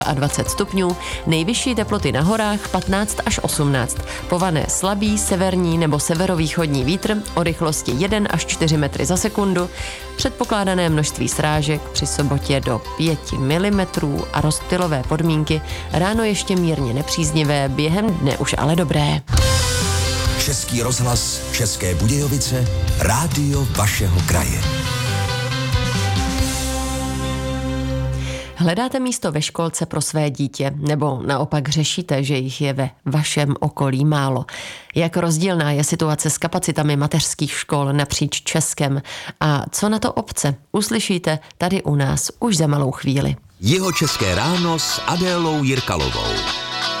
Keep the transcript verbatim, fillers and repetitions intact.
a dvacet stupňů, nejvyšší teploty na horách patnáct až osmnáct. Povane slabý severní nebo severovýchodní vítr o rychlosti jedna až čtyři metry za sekundu, předpokládané množství srážek při sobotě do pět milimetrů a rozptylové podmínky ráno ještě mírně nepříznivé, během dne už ale dobré. Český rozhlas, České Budějovice, rádio vašeho kraje. Hledáte místo ve školce pro své dítě, nebo naopak řešíte, že jich je ve vašem okolí málo? Jak rozdílná je situace s kapacitami mateřských škol napříč Českem? A co na to obce? Uslyšíte tady u nás už za malou chvíli. Jihočeské ráno s Adélou Jirkalovou.